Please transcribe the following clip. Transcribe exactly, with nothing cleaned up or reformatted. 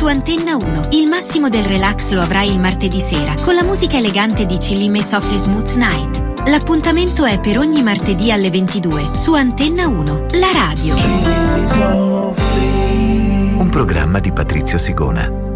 su Antenna uno. Il massimo del relax lo avrai il martedì sera con la musica elegante di Chillime e Softly Smooth Night. L'appuntamento è per ogni martedì alle ventidue su Antenna uno, la radio. Un programma di Patrizio Sigona.